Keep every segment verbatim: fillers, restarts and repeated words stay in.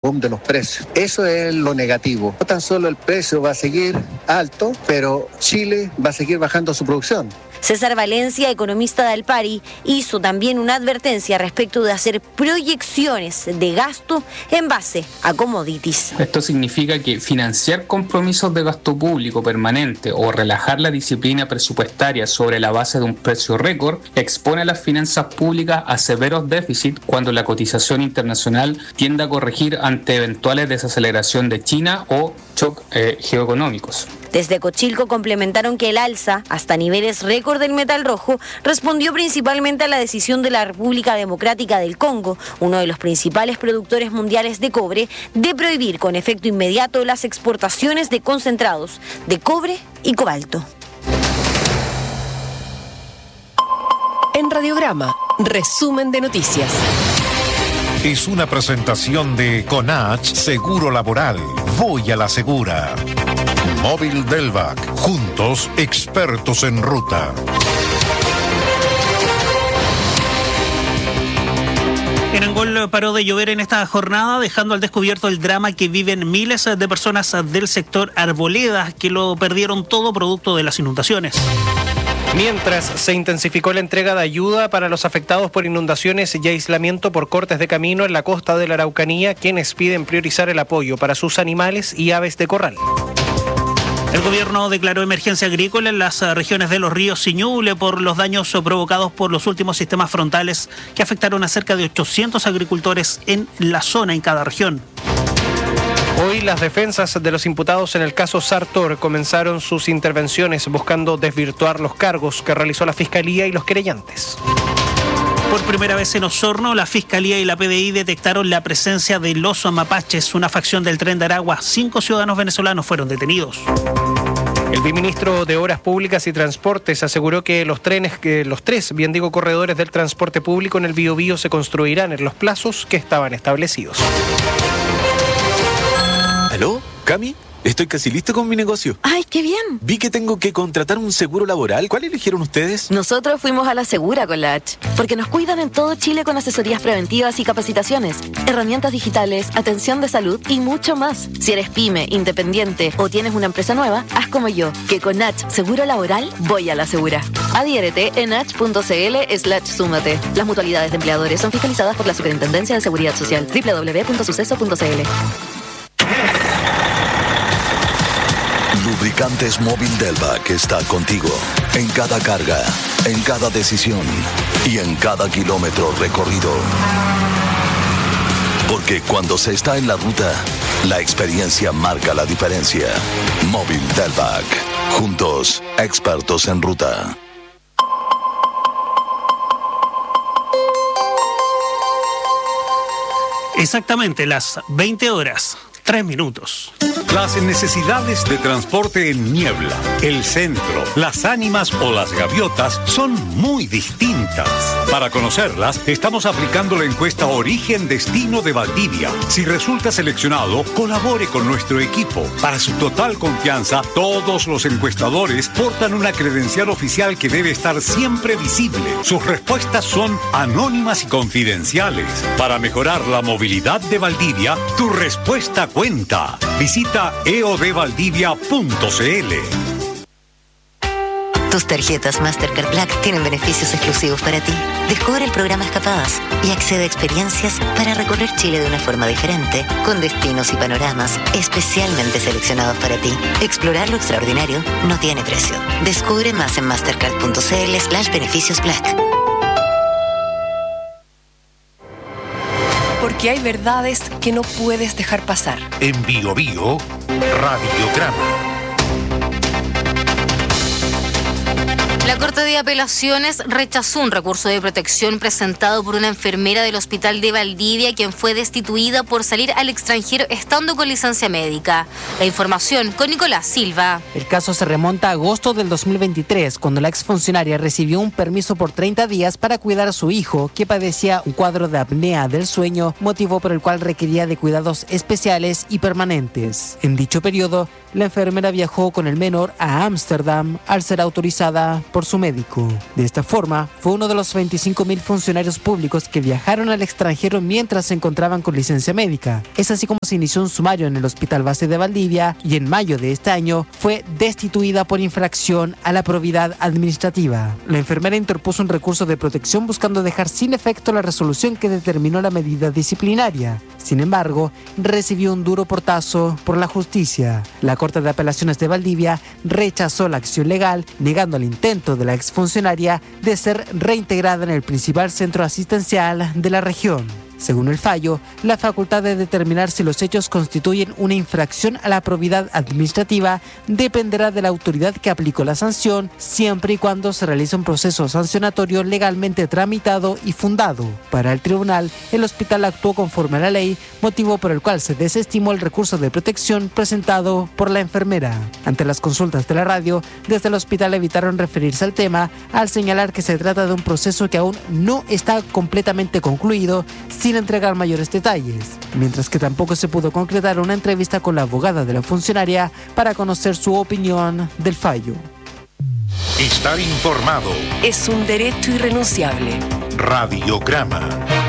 boom de los precios. Eso es lo negativo. No tan solo el precio va a seguir alto, pero Chile va a seguir bajando su producción. César Valencia, economista de Alpari, hizo también una advertencia respecto de hacer proyecciones de gasto en base a commodities. Esto significa que financiar compromisos de gasto público permanente o relajar la disciplina presupuestaria sobre la base de un precio récord expone a las finanzas públicas a severos déficits cuando la cotización internacional tiende a corregir ante eventuales desaceleración de China o shock eh, geoeconómicos. Desde Cochilco complementaron que el alza, hasta niveles récord del metal rojo, respondió principalmente a la decisión de la República Democrática del Congo, uno de los principales productores mundiales de cobre, de prohibir con efecto inmediato las exportaciones de concentrados de cobre y cobalto. En Radiograma, resumen de noticias. Es una presentación de Conach Seguro Laboral. Voy a la segura. Móvil Delvac. Juntos, expertos en ruta. En Angol paró de llover en esta jornada, dejando al descubierto el drama que viven miles de personas del sector Arboleda, que lo perdieron todo producto de las inundaciones. Mientras se intensificó la entrega de ayuda para los afectados por inundaciones y aislamiento por cortes de camino en la costa de la Araucanía, quienes piden priorizar el apoyo para sus animales y aves de corral. El gobierno declaró emergencia agrícola en las regiones de Los Ríos y Ñuble por los daños provocados por los últimos sistemas frontales que afectaron a cerca de ochocientos agricultores en la zona en cada región. Hoy las defensas de los imputados en el caso Sartor comenzaron sus intervenciones buscando desvirtuar los cargos que realizó la Fiscalía y los querellantes. Por primera vez en Osorno, la Fiscalía y la P D I detectaron la presencia de los mapaches, una facción del Tren de Aragua. Cinco ciudadanos venezolanos fueron detenidos. El viceministro de Obras Públicas y Transportes aseguró que los trenes, que los tres, bien digo, corredores del transporte público en el Biobío se construirán en los plazos que estaban establecidos. ¿Aló? ¿Cami? Estoy casi listo con mi negocio. ¡Ay, qué bien! Vi que tengo que contratar un seguro laboral. ¿Cuál eligieron ustedes? Nosotros fuimos a la Segura con la H, porque nos cuidan en todo Chile con asesorías preventivas y capacitaciones, herramientas digitales, atención de salud y mucho más. Si eres pyme, independiente o tienes una empresa nueva, haz como yo, que con H Seguro Laboral voy a la Segura. Adhiérete en h.cl slash súmate. Las mutualidades de empleadores son fiscalizadas por la Superintendencia de Seguridad Social. doble u doble u doble u punto suceso punto c l. Lubricantes Móvil Delvac está contigo en cada carga, en cada decisión y en cada kilómetro recorrido. Porque cuando se está en la ruta, la experiencia marca la diferencia. Móvil Delvac. Juntos, expertos en ruta. Exactamente las veinte horas, tres minutos. Las necesidades de transporte en Niebla, el centro, Las Ánimas o Las Gaviotas son muy distintas. Para conocerlas, estamos aplicando la encuesta Origen Destino de Valdivia. Si resulta seleccionado, colabore con nuestro equipo. Para su total confianza, todos los encuestadores portan una credencial oficial que debe estar siempre visible. Sus respuestas son anónimas y confidenciales. Para mejorar la movilidad de Valdivia, tu respuesta cuenta. Visita e o d valdivia punto c l. Tus tarjetas Mastercard Black tienen beneficios exclusivos para ti. Descubre el programa Escapadas y accede a experiencias para recorrer Chile de una forma diferente, con destinos y panoramas especialmente seleccionados para ti. Explorar lo extraordinario no tiene precio. Descubre más en mastercard punto c l slash beneficios black. Porque hay verdades que no puedes dejar pasar. En Bio Bio, Radiograma. La Corte de Apelaciones rechazó un recurso de protección presentado por una enfermera del Hospital de Valdivia, quien fue destituida por salir al extranjero estando con licencia médica. La información con Nicolás Silva. El caso se remonta a agosto del dos mil veintitrés, cuando la exfuncionaria recibió un permiso por treinta días para cuidar a su hijo, que padecía un cuadro de apnea del sueño, motivo por el cual requería de cuidados especiales y permanentes. En dicho periodo, la enfermera viajó con el menor a Ámsterdam al ser autorizada por por su médico. De esta forma, fue uno de los veinticinco mil funcionarios públicos que viajaron al extranjero mientras se encontraban con licencia médica. Es así como se inició un sumario en el Hospital Base de Valdivia y en mayo de este año fue destituida por infracción a la probidad administrativa. La enfermera interpuso un recurso de protección buscando dejar sin efecto la resolución que determinó la medida disciplinaria. Sin embargo, recibió un duro portazo por la justicia. La Corte de Apelaciones de Valdivia rechazó la acción legal, negando el intento de la exfuncionaria de ser reintegrada en el principal centro asistencial de la región. Según el fallo, la facultad de determinar si los hechos constituyen una infracción a la probidad administrativa dependerá de la autoridad que aplicó la sanción, siempre y cuando se realice un proceso sancionatorio legalmente tramitado y fundado. Para el tribunal, el hospital actuó conforme a la ley, motivo por el cual se desestimó el recurso de protección presentado por la enfermera. Ante las consultas de la radio, desde el hospital evitaron referirse al tema, al señalar que se trata de un proceso que aún no está completamente concluido, sin entregar mayores detalles, mientras que tampoco se pudo concretar una entrevista con la abogada de la funcionaria para conocer su opinión del fallo. Estar informado es un derecho irrenunciable. Radiograma.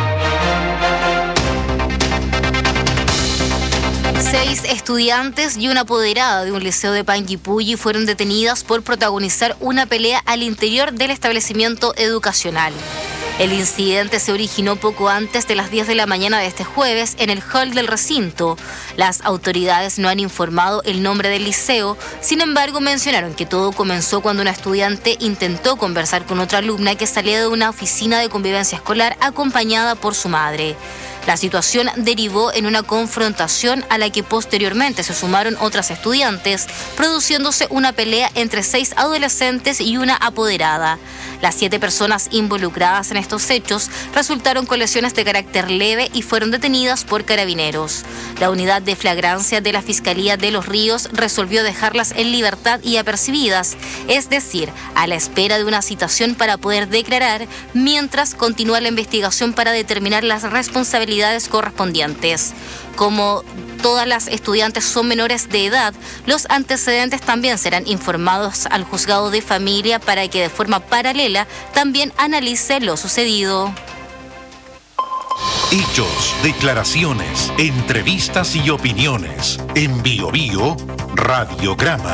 Seis estudiantes y una apoderada de un liceo de Panguipulli fueron detenidas por protagonizar una pelea al interior del establecimiento educacional. El incidente se originó poco antes de las diez de la mañana de este jueves en el hall del recinto. Las autoridades no han informado el nombre del liceo, sin embargo mencionaron que todo comenzó cuando una estudiante intentó conversar con otra alumna que salía de una oficina de convivencia escolar acompañada por su madre. La situación derivó en una confrontación a la que posteriormente se sumaron otras estudiantes, produciéndose una pelea entre seis adolescentes y una apoderada. Las siete personas involucradas en estos hechos resultaron con lesiones de carácter leve y fueron detenidas por carabineros. La unidad de flagrancia de la Fiscalía de Los Ríos resolvió dejarlas en libertad y apercibidas, es decir, a la espera de una citación para poder declarar, mientras continúa la investigación para determinar las responsabilidades correspondientes. Como todas las estudiantes son menores de edad, los antecedentes también serán informados al juzgado de familia para que de forma paralela también analice lo sucedido. Hechos, declaraciones, entrevistas y opiniones. En Bio Bio, Radiograma.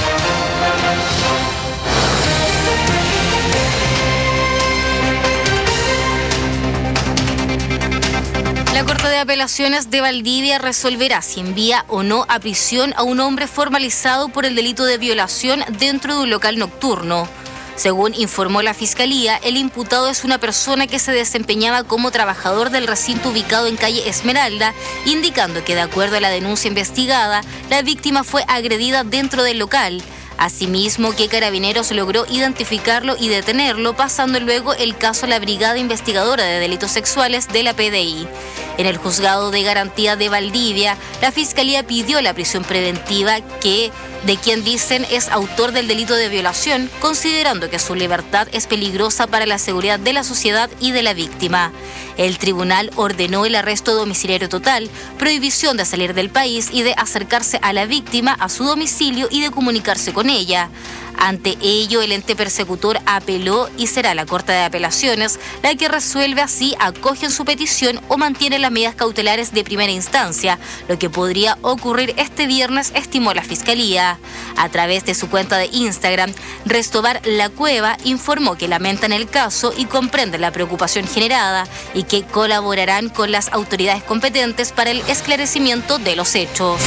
La Corte de Apelaciones de Valdivia resolverá si envía o no a prisión a un hombre formalizado por el delito de violación dentro de un local nocturno. Según informó la Fiscalía, el imputado es una persona que se desempeñaba como trabajador del recinto ubicado en calle Esmeralda, indicando que de acuerdo a la denuncia investigada, la víctima fue agredida dentro del local. Asimismo, que Carabineros logró identificarlo y detenerlo, pasando luego el caso a la Brigada Investigadora de Delitos Sexuales de la P D I. En el Juzgado de Garantía de Valdivia, la Fiscalía pidió la prisión preventiva que, de quien dicen es autor del delito de violación, considerando que su libertad es peligrosa para la seguridad de la sociedad y de la víctima. El tribunal ordenó el arresto domiciliario total, prohibición de salir del país y de acercarse a la víctima a su domicilio y de comunicarse con ella. Ante ello, el ente persecutor apeló y será la Corte de Apelaciones la que resuelve si acoge en su petición o mantiene las medidas cautelares de primera instancia, lo que podría ocurrir este viernes, estimó la Fiscalía. A través de su cuenta de Instagram, Restobar La Cueva informó que lamentan el caso y comprenden la preocupación generada y que colaborarán con las autoridades competentes para el esclarecimiento de los hechos.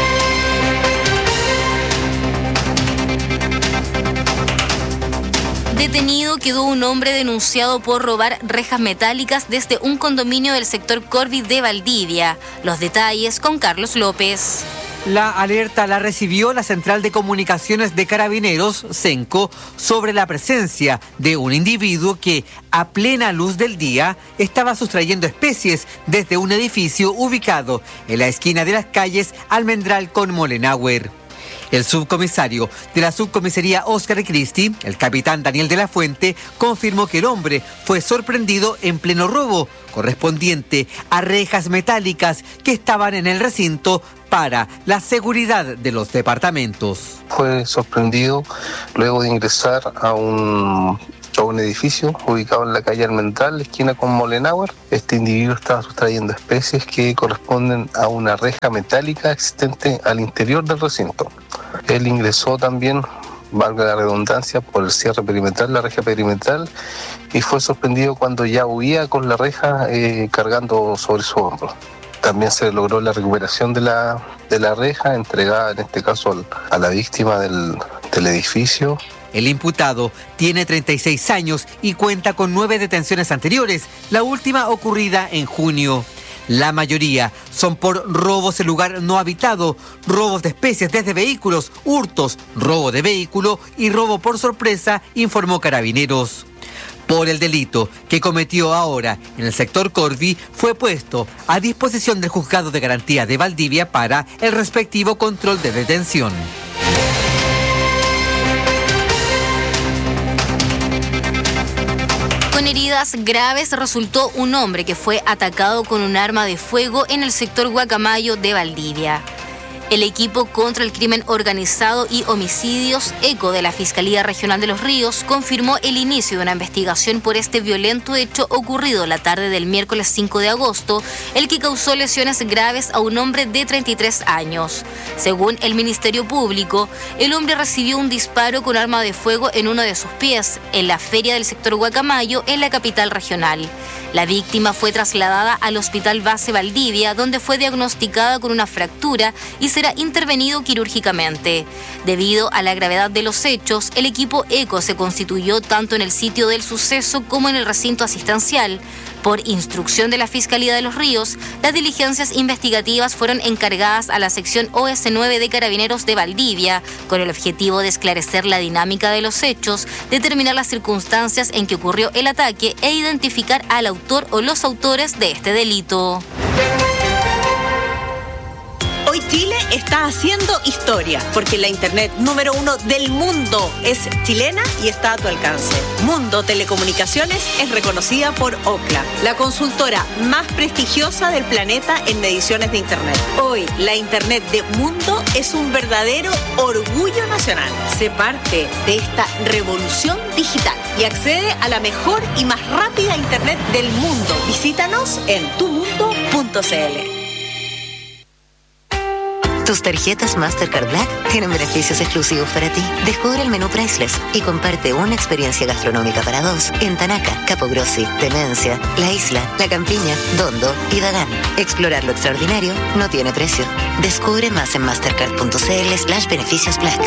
Detenido quedó un hombre denunciado por robar rejas metálicas desde un condominio del sector Corvi de Valdivia. Los detalles con Carlos López. La alerta la recibió la Central de Comunicaciones de Carabineros, CENCO, sobre la presencia de un individuo que, a plena luz del día, estaba sustrayendo especies desde un edificio ubicado en la esquina de las calles Almendral con Molenauer. El subcomisario de la subcomisaría Oscar Cristi, el capitán Daniel de la Fuente, confirmó que el hombre fue sorprendido en pleno robo, correspondiente a rejas metálicas que estaban en el recinto para la seguridad de los departamentos. Fue sorprendido luego de ingresar a un, a un edificio ubicado en la calle Almendral, esquina con Molenauer. Este individuo estaba sustrayendo especies que corresponden a una reja metálica existente al interior del recinto. Él ingresó también, valga la redundancia, por el cierre perimetral, la reja perimetral, y fue sorprendido cuando ya huía con la reja eh, cargando sobre su hombro. También se logró la recuperación de la, de la reja, entregada en este caso al, a la víctima del, del edificio. El imputado tiene treinta y seis años y cuenta con nueve detenciones anteriores, la última ocurrida en junio. La mayoría son por robos en lugar no habitado, robos de especies desde vehículos, hurtos, robo de vehículo y robo por sorpresa, informó Carabineros. Por el delito que cometió ahora en el sector Corvi, fue puesto a disposición del Juzgado de Garantía de Valdivia para el respectivo control de detención. Con heridas graves resultó un hombre que fue atacado con un arma de fuego en el sector Guacamayo de Valdivia. El equipo contra el crimen organizado y homicidios ECO de la Fiscalía Regional de Los Ríos confirmó el inicio de una investigación por este violento hecho ocurrido la tarde del miércoles cinco de agosto, el que causó lesiones graves a un hombre de treinta y tres años. Según el Ministerio Público, el hombre recibió un disparo con arma de fuego en uno de sus pies, en la feria del sector Guacamayo, en la capital regional. La víctima fue trasladada al Hospital Base Valdivia, donde fue diagnosticada con una fractura y será intervenido quirúrgicamente. Debido a la gravedad de los hechos, el equipo ECO se constituyó tanto en el sitio del suceso como en el recinto asistencial. Por instrucción de la Fiscalía de Los Ríos, las diligencias investigativas fueron encargadas a la sección O S nueve de Carabineros de Valdivia, con el objetivo de esclarecer la dinámica de los hechos, determinar las circunstancias en que ocurrió el ataque e identificar al autor o los autores de este delito. Hoy Chile está haciendo historia, porque la internet número uno del mundo es chilena y está a tu alcance. Mundo Telecomunicaciones es reconocida por Ookla, la consultora más prestigiosa del planeta en mediciones de internet. Hoy, la internet de Mundo es un verdadero orgullo nacional. Sé parte de esta revolución digital y accede a la mejor y más rápida internet del mundo. Visítanos en tu mundo punto c l. Tus tarjetas Mastercard Black tienen beneficios exclusivos para ti. Descubre el menú Priceless y comparte una experiencia gastronómica para dos en Tanaca, Capogrossi, Demencia, La Isla, La Campiña, Dondo y Dagán. Explorar lo extraordinario no tiene precio. Descubre más en mastercard punto c l slash beneficios black.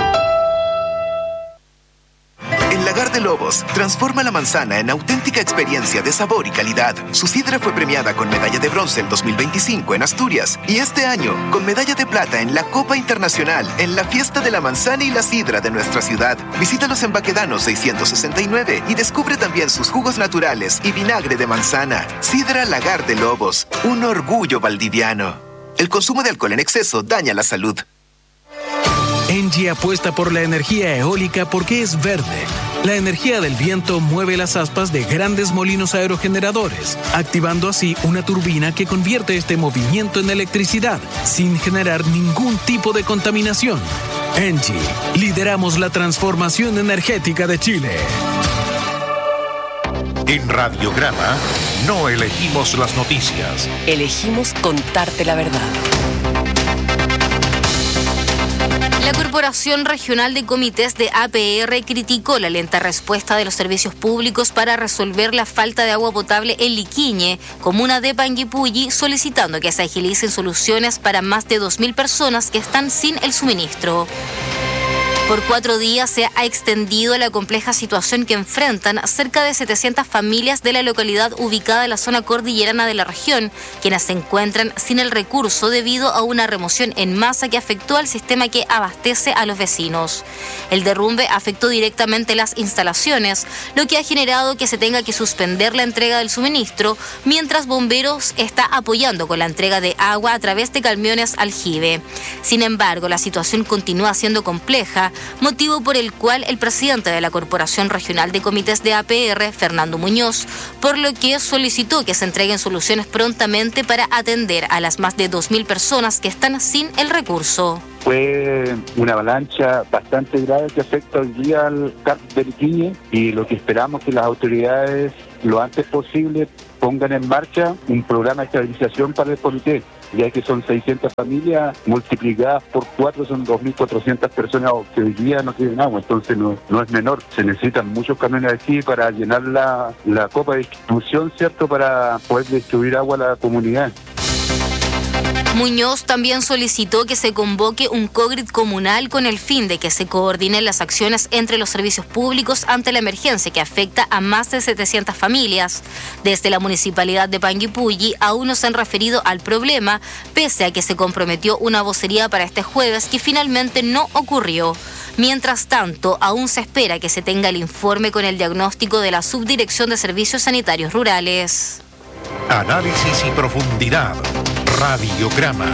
Lagar de Lobos transforma la manzana en auténtica experiencia de sabor y calidad. Su sidra fue premiada con medalla de bronce en dos mil veinticinco en Asturias y este año con medalla de plata en la Copa Internacional en la Fiesta de la Manzana y la Sidra de nuestra ciudad. Visítalos en Baquedano seiscientos sesenta y nueve y descubre también sus jugos naturales y vinagre de manzana. Sidra Lagar de Lobos, un orgullo valdiviano. El consumo de alcohol en exceso daña la salud. Engie apuesta por la energía eólica porque es verde. La energía del viento mueve las aspas de grandes molinos aerogeneradores, activando así una turbina que convierte este movimiento en electricidad, sin generar ningún tipo de contaminación. Engie, lideramos la transformación energética de Chile. En Radiograma no elegimos las noticias. Elegimos contarte la verdad. La Corporación Regional de Comités de A P R criticó la lenta respuesta de los servicios públicos para resolver la falta de agua potable en Liquiñe, comuna de Panguipulli, solicitando que se agilicen soluciones para más de dos mil personas que están sin el suministro. Por cuatro días se ha extendido la compleja situación que enfrentan cerca de setecientas familias de la localidad ubicada en la zona cordillerana de la región, quienes se encuentran sin el recurso debido a una remoción en masa que afectó al sistema que abastece a los vecinos. El derrumbe afectó directamente las instalaciones, lo que ha generado que se tenga que suspender la entrega del suministro, mientras Bomberos está apoyando con la entrega de agua a través de camiones aljibe. Sin embargo, la situación continúa siendo compleja, motivo por el cual el presidente de la Corporación Regional de Comités de A P R, Fernando Muñoz, por lo que solicitó que se entreguen soluciones prontamente para atender a las más de dos mil personas que están sin el recurso. Fue una avalancha bastante grave que afecta hoy día al C A P de Liquiñe, y lo que esperamos es que las autoridades lo antes posible pongan en marcha un programa de estabilización para el comité, ya que son seiscientas familias, multiplicadas por cuatro son dos mil cuatrocientas personas que hoy día no tienen agua, entonces no, no es menor. Se necesitan muchos camiones aquí para llenar la, la copa de distribución, ¿cierto?, para poder distribuir agua a la comunidad. Muñoz también solicitó que se convoque un COGRID comunal con el fin de que se coordinen las acciones entre los servicios públicos ante la emergencia que afecta a más de setecientas familias. Desde la municipalidad de Panguipulli aún no se han referido al problema, pese a que se comprometió una vocería para este jueves que finalmente no ocurrió. Mientras tanto, aún se espera que se tenga el informe con el diagnóstico de la Subdirección de Servicios Sanitarios Rurales. Análisis y profundidad. Radiograma.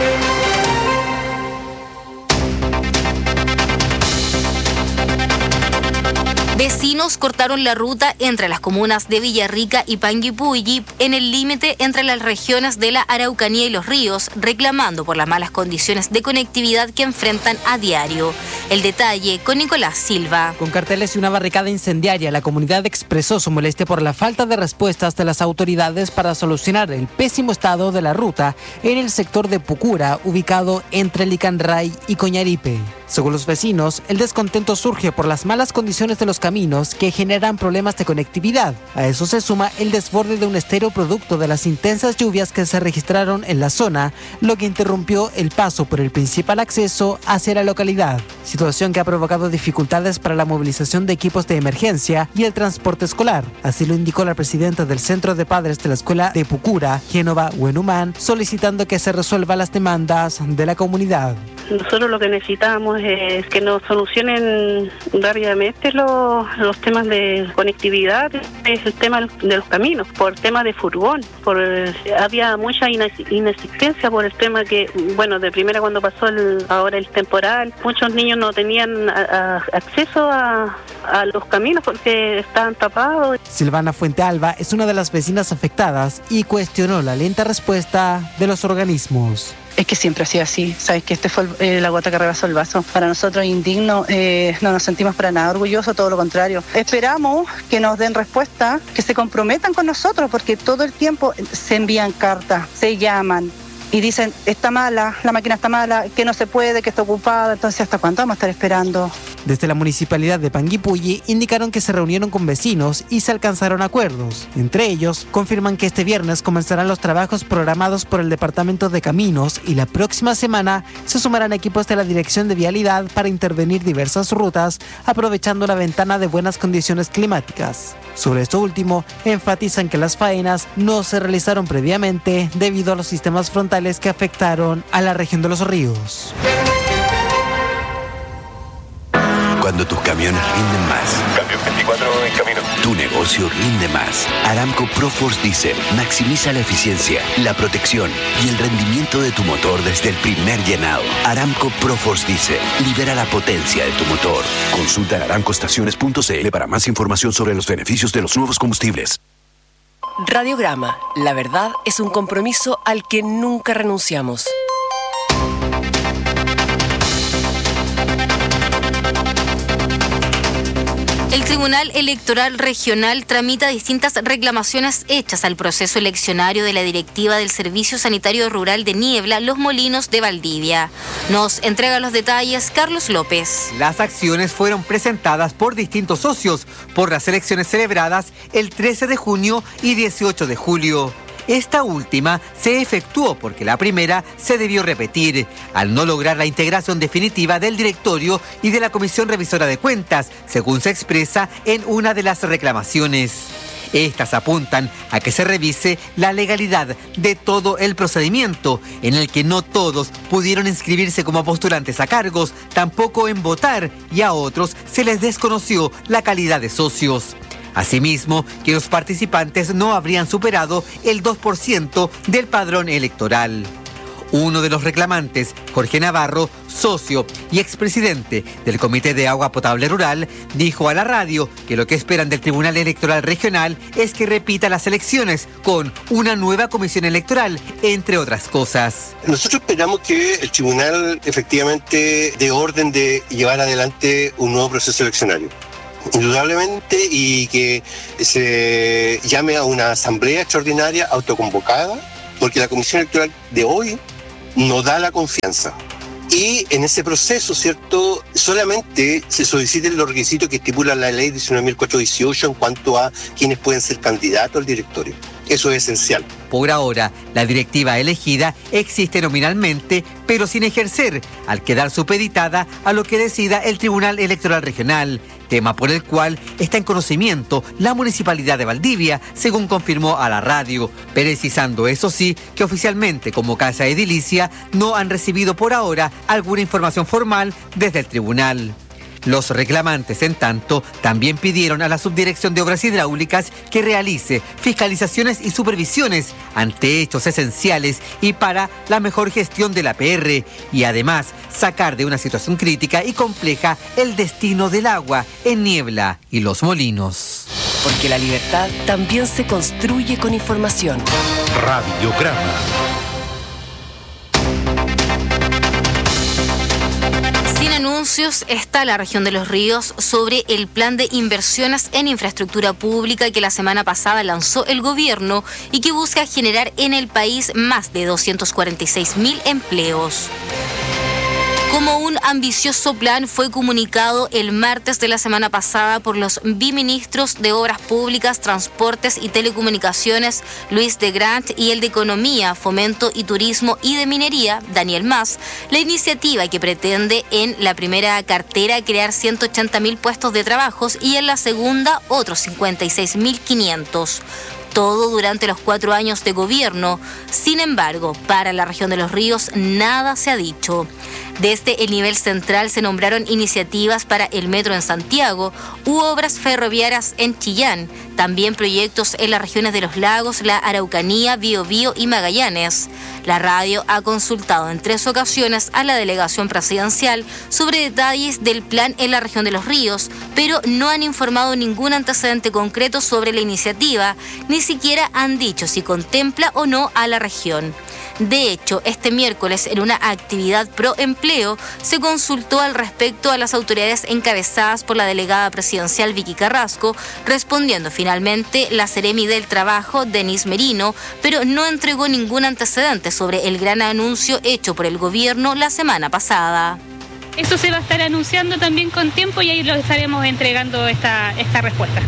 Vecinos cortaron la ruta entre las comunas de Villarrica y Panguipulli en el límite entre las regiones de la Araucanía y Los Ríos, reclamando por las malas condiciones de conectividad que enfrentan a diario. El detalle con Nicolás Silva. Con carteles y una barricada incendiaria, la comunidad expresó su molestia por la falta de respuestas de las autoridades para solucionar el pésimo estado de la ruta en el sector de Pucura, ubicado entre Licanray y Coñaripe. Según los vecinos, el descontento surge por las malas condiciones de los caminos que generan problemas de conectividad. A eso se suma el desborde de un estero producto de las intensas lluvias que se registraron en la zona, lo que interrumpió el paso por el principal acceso hacia la localidad. Situación que ha provocado dificultades para la movilización de equipos de emergencia y el transporte escolar. Así lo indicó la presidenta del Centro de Padres de la Escuela de Pucura, Génova Huenumán, solicitando que se resuelvan las demandas de la comunidad. Nosotros lo que necesitamos es que nos solucionen rápidamente los, los temas de conectividad, es el tema de los caminos, por tema de furgón, por había mucha inexistencia por el tema que, bueno, de primera cuando pasó el, ahora el temporal, muchos niños no tenían a, a, acceso a, a los caminos porque estaban tapados. Silvana Fuentealba es una de las vecinas afectadas y cuestionó la lenta respuesta de los organismos. Es que siempre ha sido así, sabes que este fue eh, la gota que rebasó el vaso. Para nosotros indigno, eh, no nos sentimos para nada orgullosos, todo lo contrario. Esperamos que nos den respuesta, que se comprometan con nosotros, porque todo el tiempo se envían cartas, se llaman y dicen, está mala, la máquina está mala, que no se puede, que está ocupada. Entonces, ¿hasta cuándo vamos a estar esperando? Desde la municipalidad de Panguipulli indicaron que se reunieron con vecinos y se alcanzaron acuerdos. Entre ellos, confirman que este viernes comenzarán los trabajos programados por el Departamento de Caminos y la próxima semana se sumarán equipos de la Dirección de Vialidad para intervenir diversas rutas, aprovechando la ventana de buenas condiciones climáticas. Sobre esto último, enfatizan que las faenas no se realizaron previamente debido a los sistemas frontales que afectaron a la región de los ríos. Cuando tus camiones rinden más. Cambio veinticuatro en camino. Tu negocio rinde más. Aramco ProForce Diesel maximiza la eficiencia, la protección y el rendimiento de tu motor desde el primer llenado. Aramco ProForce Diesel libera la potencia de tu motor. Consulta en aramco estaciones punto c l para más información sobre los beneficios de los nuevos combustibles. Radiograma. La verdad es un compromiso al que nunca renunciamos. El Tribunal Electoral Regional tramita distintas reclamaciones hechas al proceso eleccionario de la directiva del Servicio Sanitario Rural de Niebla, Los Molinos de Valdivia. Nos entrega los detalles Carlos López. Las acciones fueron presentadas por distintos socios por las elecciones celebradas el trece de junio y dieciocho de julio. Esta última se efectuó porque la primera se debió repetir, al no lograr la integración definitiva del directorio y de la Comisión Revisora de Cuentas, según se expresa en una de las reclamaciones. Estas apuntan a que se revise la legalidad de todo el procedimiento, en el que no todos pudieron inscribirse como postulantes a cargos, tampoco en votar, y a otros se les desconoció la calidad de socios. Asimismo, que los participantes no habrían superado el dos por ciento del padrón electoral. Uno de los reclamantes, Jorge Navarro, socio y expresidente del Comité de Agua Potable Rural, dijo a la radio que lo que esperan del Tribunal Electoral Regional es que repita las elecciones con una nueva comisión electoral, entre otras cosas. Nosotros esperamos que el tribunal efectivamente dé orden de llevar adelante un nuevo proceso eleccionario. Indudablemente, y que se llame a una asamblea extraordinaria autoconvocada, porque la comisión electoral de hoy no da la confianza. Y en ese proceso, ¿cierto?, solamente se soliciten los requisitos que estipula la ley diecinueve mil cuatrocientos dieciocho en cuanto a quienes pueden ser candidatos al directorio. Eso es esencial. Por ahora, la directiva elegida existe nominalmente, pero sin ejercer, al quedar supeditada a lo que decida el Tribunal Electoral Regional, tema por el cual está en conocimiento la Municipalidad de Valdivia, según confirmó a la radio, precisando eso sí que oficialmente como Casa Edilicia no han recibido por ahora alguna información formal desde el tribunal. Los reclamantes, en tanto, también pidieron a la Subdirección de Obras Hidráulicas que realice fiscalizaciones y supervisiones ante hechos esenciales y para la mejor gestión de la P R, y además sacar de una situación crítica y compleja el destino del agua en Niebla y Los Molinos. Porque la libertad también se construye con información. Radiograma. Sin anuncios está la región de Los Ríos sobre el plan de inversiones en infraestructura pública que la semana pasada lanzó el gobierno y que busca generar en el país más de doscientos cuarenta y seis mil empleos. Como un ambicioso plan fue comunicado el martes de la semana pasada por los biministros de Obras Públicas, Transportes y Telecomunicaciones, Luis de Grant, y el de Economía, Fomento y Turismo y de Minería, Daniel Mas, la iniciativa que pretende en la primera cartera crear ciento ochenta mil puestos de trabajos y en la segunda otros cincuenta y seis mil quinientos. Todo durante los cuatro años de gobierno. Sin embargo, para la región de Los Ríos nada se ha dicho. Desde el nivel central se nombraron iniciativas para el metro en Santiago u obras ferroviarias en Chillán, también proyectos en las regiones de Los Lagos, la Araucanía, Biobío y Magallanes. La radio ha consultado en tres ocasiones a la delegación presidencial sobre detalles del plan en la región de Los Ríos, pero no han informado ningún antecedente concreto sobre la iniciativa, ni siquiera han dicho si contempla o no a la región. De hecho, este miércoles, en una actividad pro empleo, se consultó al respecto a las autoridades encabezadas por la delegada presidencial Vicky Carrasco, respondiendo finalmente la Seremi del Trabajo, Denise Merino, pero no entregó ningún antecedente sobre el gran anuncio hecho por el gobierno la semana pasada. Eso se va a estar anunciando también con tiempo y ahí lo estaremos entregando esta, esta respuesta.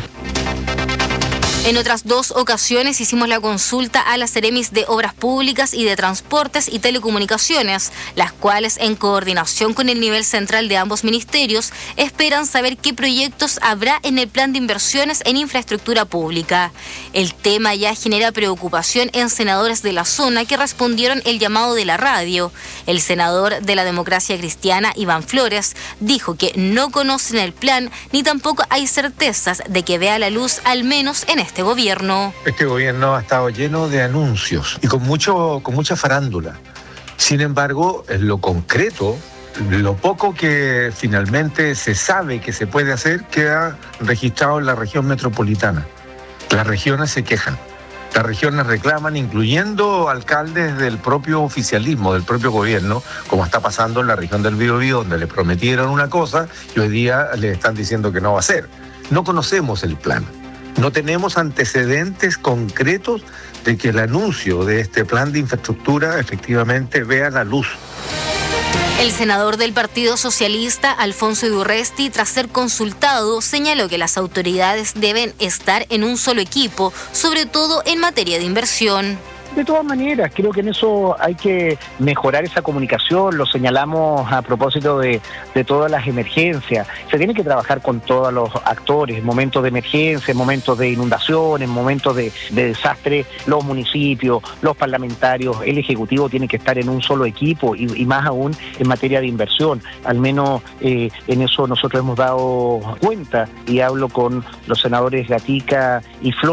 En otras dos ocasiones hicimos la consulta a las Seremis de Obras Públicas y de Transportes y Telecomunicaciones, las cuales, en coordinación con el nivel central de ambos ministerios, esperan saber qué proyectos habrá en el plan de inversiones en infraestructura pública. El tema ya genera preocupación en senadores de la zona que respondieron el llamado de la radio. El senador de la Democracia Cristiana, Iván Flores, dijo que no conocen el plan ni tampoco hay certezas de que vea la luz, al menos en este Este gobierno. Este gobierno ha estado lleno de anuncios y con mucho, con mucha farándula. Sin embargo, en lo concreto, lo poco que finalmente se sabe que se puede hacer queda registrado en la región metropolitana. Las regiones se quejan, las regiones reclaman, incluyendo alcaldes del propio oficialismo, del propio gobierno, como está pasando en la región del Biobío, donde le prometieron una cosa y hoy día le están diciendo que no va a ser. No conocemos el plan. No tenemos antecedentes concretos de que el anuncio de este plan de infraestructura efectivamente vea la luz. El senador del Partido Socialista, Alfonso Idurresti, tras ser consultado, señaló que las autoridades deben estar en un solo equipo, sobre todo en materia de inversión. De todas maneras, creo que en eso hay que mejorar esa comunicación, lo señalamos a propósito de, de todas las emergencias. Se tiene que trabajar con todos los actores, en momentos de emergencia, en momentos de inundación, en momentos de, de desastre, los municipios, los parlamentarios, el Ejecutivo tiene que estar en un solo equipo y, y más aún en materia de inversión. Al menos eh, en eso nosotros hemos dado cuenta y hablo con los senadores Gatica y Flores,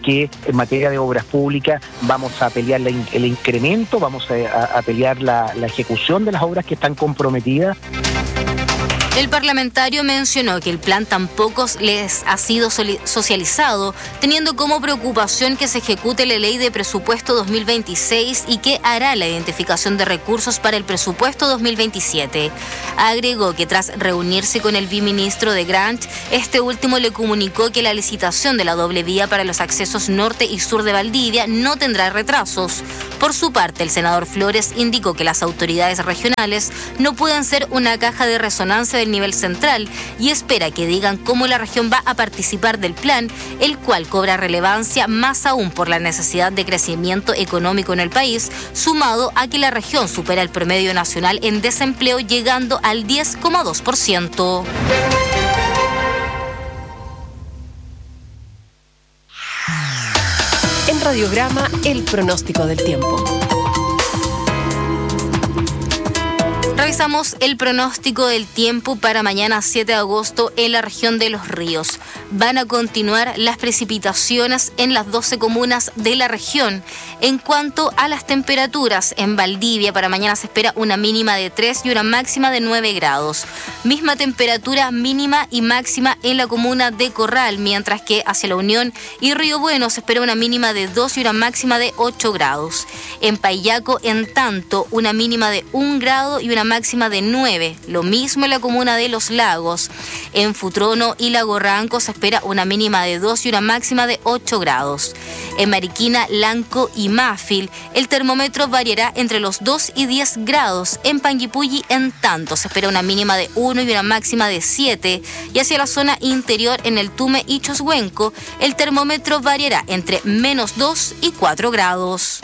que en materia de obras públicas vamos a pelear la in- el incremento, vamos a, a pelear la, la ejecución de las obras que están comprometidas. El parlamentario mencionó que el plan tampoco les ha sido socializado, teniendo como preocupación que se ejecute la ley de presupuesto dos mil veintiséis y que hará la identificación de recursos para el presupuesto dos mil veintisiete. Agregó que tras reunirse con el viceministro de Grant, este último le comunicó que la licitación de la doble vía para los accesos norte y sur de Valdivia no tendrá retrasos. Por su parte, el senador Flores indicó que las autoridades regionales no pueden ser una caja de resonancia del nivel central y espera que digan cómo la región va a participar del plan, el cual cobra relevancia más aún por la necesidad de crecimiento económico en el país, sumado a que la región supera el promedio nacional en desempleo llegando al diez coma dos por ciento. En Radiograma, el pronóstico del tiempo. Revisamos el pronóstico del tiempo para mañana siete de agosto en la región de Los Ríos. Van a continuar las precipitaciones en las doce comunas de la región. En cuanto a las temperaturas, en Valdivia para mañana se espera una mínima de tres y una máxima de nueve grados. Misma temperatura mínima y máxima en la comuna de Corral, mientras que hacia La Unión y Río Bueno se espera una mínima de dos y una máxima de ocho grados. En Payaco, en tanto, una mínima de un grado y una máxima de nueve. Lo mismo en la comuna de Los Lagos. En Futrono y Lago Ranco se espera una mínima de dos y una máxima de ocho grados. En Mariquina, Lanco y Mafil, el termómetro variará entre los dos y diez grados. En Panguipulli, en tanto, se espera una mínima de uno y una máxima de siete. Y hacia la zona interior, en el Tume y Choshuenco, el termómetro variará entre menos dos y cuatro grados.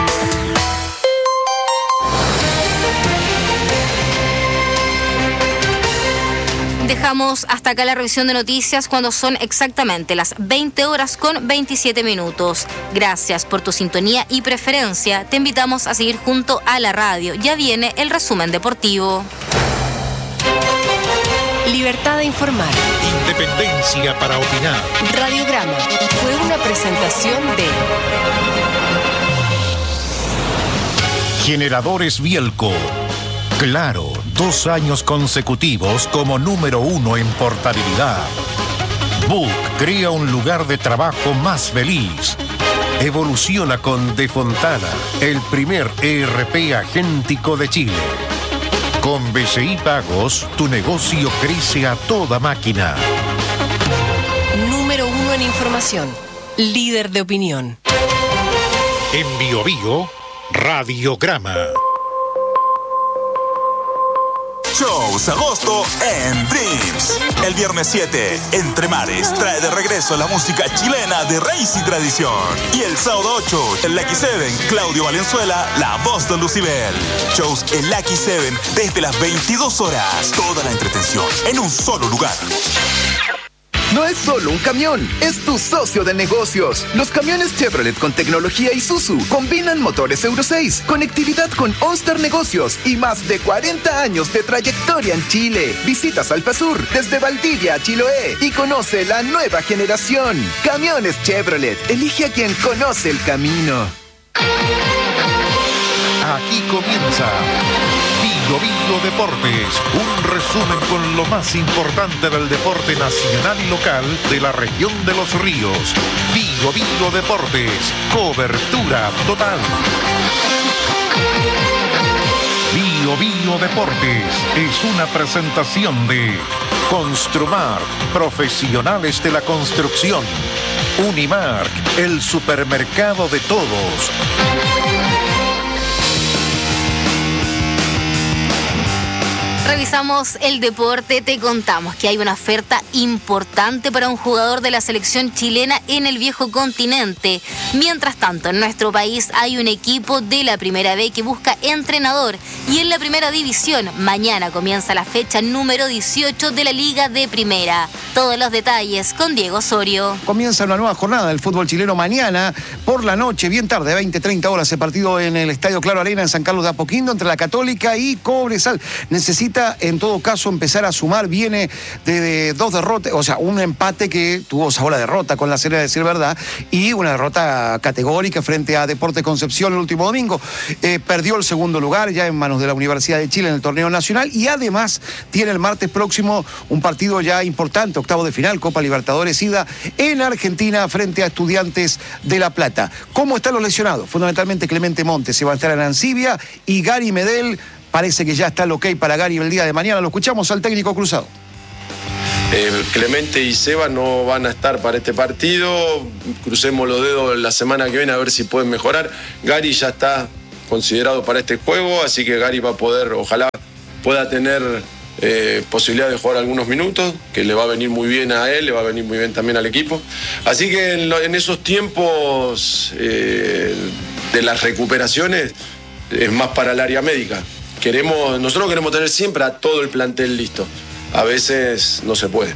Dejamos hasta acá la revisión de noticias cuando son exactamente las veinte horas con veintisiete minutos. Gracias por tu sintonía y preferencia. Te invitamos a seguir junto a la radio. Ya viene el resumen deportivo. Libertad de informar. Independencia para opinar. Radiograma fue una presentación de Generadores Bielco. Claro, dos años consecutivos como número uno en portabilidad. Book crea un lugar de trabajo más feliz. Evoluciona con De Fontana, el primer E R P agéntico de Chile. Con B C I Pagos, tu negocio crece a toda máquina. Número uno en información. Líder de opinión. En Bio Bio, Radiograma. Shows agosto en Dreams. El viernes siete, Entre Mares trae de regreso la música chilena de raíz y tradición. Y el sábado ocho, en Lucky Seven, Claudio Valenzuela, la voz de Lucibel. Shows en Lucky Seven desde las veintidós horas. Toda la entretención en un solo lugar. No es solo un camión, es tu socio de negocios. Los camiones Chevrolet con tecnología Isuzu combinan motores Euro seis, conectividad con OnStar Negocios y más de cuarenta años de trayectoria en Chile. Visita Salfasur desde Valdivia a Chiloé y conoce la nueva generación. Camiones Chevrolet, elige a quien conoce el camino. Aquí comienza Bio Bio Deportes, un resumen con lo más importante del deporte nacional y local de la región de Los Ríos. Bio Bio Deportes, cobertura total. Bio Bio Deportes es una presentación de Construmark, profesionales de la construcción. Unimark, el supermercado de todos. Revisamos el deporte, te contamos que hay una oferta importante para un jugador de la selección chilena en el viejo continente. Mientras tanto, en nuestro país hay un equipo de la Primera B que busca entrenador. Y en la Primera División, mañana comienza la fecha número dieciocho de la Liga de Primera. Todos los detalles con Diego Osorio. Comienza una nueva jornada del fútbol chileno mañana por la noche, bien tarde, veinte treinta horas. El partido en el Estadio Claro Arena en San Carlos de Apoquindo entre la Católica y Cobresal. Necesita necesita en todo caso empezar a sumar, viene de, de dos derrotas, o sea, un empate que tuvo sabor a derrota con La Serena, de decir verdad, y una derrota categórica frente a Deportes Concepción el último domingo. Eh, perdió el segundo lugar ya en manos de la Universidad de Chile en el torneo nacional y además tiene el martes próximo un partido ya importante, octavo de final, Copa Libertadores ida en Argentina frente a Estudiantes de La Plata. ¿Cómo están los lesionados? Fundamentalmente Clemente Montes, Sebastián Arancibia y Gary Medel. Parece que ya está el ok para Gary el día de mañana. Lo escuchamos al técnico cruzado. Eh, Clemente y Seba no van a estar para este partido. Crucemos los dedos la semana que viene a ver si pueden mejorar. Gary ya está considerado para este juego, así que Gary va a poder, ojalá pueda tener eh, posibilidad de jugar algunos minutos, que le va a venir muy bien a él, le va a venir muy bien también al equipo. Así que en, lo, en esos tiempos eh, de las recuperaciones es más para el área médica. Queremos, nosotros queremos tener siempre a todo el plantel listo. A veces no se puede.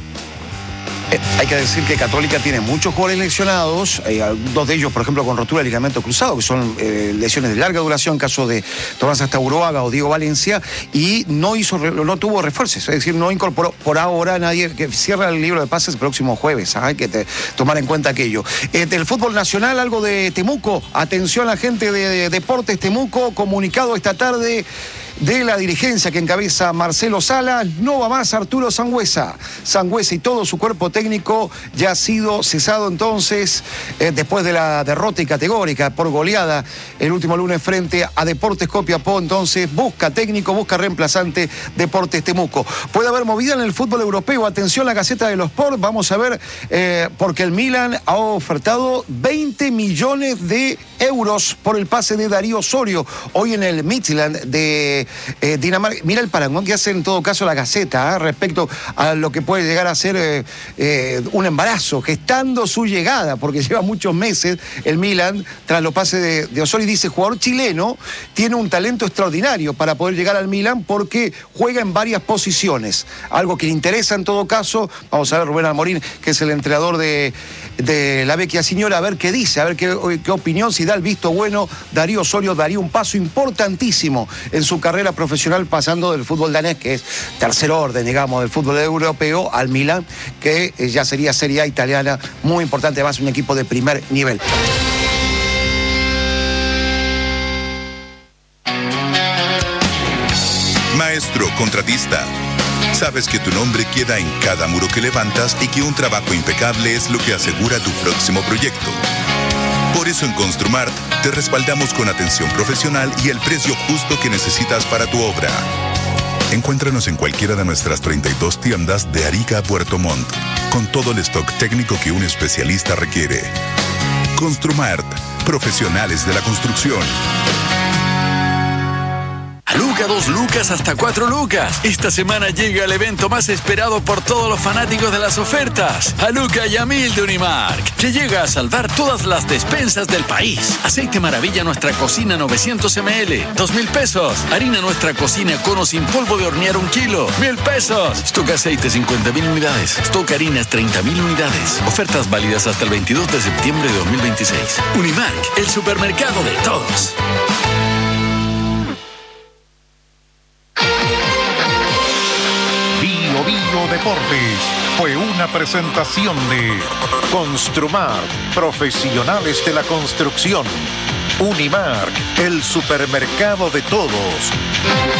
Eh, hay que decir que Católica tiene muchos jugadores lesionados, eh, dos de ellos, por ejemplo, con rotura de ligamento cruzado, que son eh, lesiones de larga duración, caso de Tomás Astauroaga o Diego Valencia, y no hizo, no tuvo refuerzos, es decir, no incorporó por ahora nadie, que cierra el libro de pases el próximo jueves, ¿ah? Hay que te, tomar en cuenta aquello. Eh, del fútbol nacional, algo de Temuco, atención a la gente de, de Deportes Temuco, comunicado esta tarde de la dirigencia que encabeza Marcelo Salas, no va más Arturo Sangüesa. Sangüesa y todo su cuerpo técnico ya ha sido cesado entonces eh, después de la derrota y categórica por goleada el último lunes frente a Deportes Copiapó. Entonces busca técnico, busca reemplazante Deportes Temuco. Puede haber movida en el fútbol europeo. Atención, la Gaceta de los Sport. Vamos a ver, eh, porque el Milan ha ofertado veinte millones de euros por el pase de Darío Osorio hoy en el Midtjylland de Eh, Dinamarca. Mira el parangón que hace en todo caso la Gaceta ¿eh? respecto a lo que puede llegar a ser eh, eh, un embarazo, gestando su llegada, porque lleva muchos meses el Milan tras los pases de, de Osorio. Y dice, jugador chileno tiene un talento extraordinario para poder llegar al Milan porque juega en varias posiciones, algo que le interesa en todo caso. Vamos a ver Rubén Amorín, que es el entrenador de, de la Vecchia Signora, a ver qué dice, a ver qué, qué opinión, si da el visto bueno. Darío Osorio daría un paso importantísimo en su carrera profesional, pasando del fútbol danés, que es tercer orden, digamos, del fútbol europeo, al Milan, que ya sería Serie A italiana, muy importante, además un equipo de primer nivel. Maestro contratista, sabes que tu nombre queda en cada muro que levantas y que un trabajo impecable es lo que asegura tu próximo proyecto. Por eso en Construmart te respaldamos con atención profesional y el precio justo que necesitas para tu obra. Encuéntranos en cualquiera de nuestras treinta y dos tiendas de Arica a Puerto Montt, con todo el stock técnico que un especialista requiere. Construmart, profesionales de la construcción. Luca, dos lucas hasta cuatro lucas. Esta semana llega el evento más esperado por todos los fanáticos de las ofertas. A Luca y a Mil de Unimark, que llega a salvar todas las despensas del país. Aceite Maravilla Nuestra Cocina novecientos mililitros, dos mil pesos. Harina Nuestra Cocina Cono sin polvo de hornear un kilo, mil pesos. Stock aceite cincuenta mil unidades. Stock harinas treinta mil unidades. Ofertas válidas hasta el veintidós de septiembre de dos mil veintiséis. Unimark, el supermercado de todos. Bio Deportes fue una presentación de Construmart, profesionales de la construcción. Unimark, el supermercado de todos.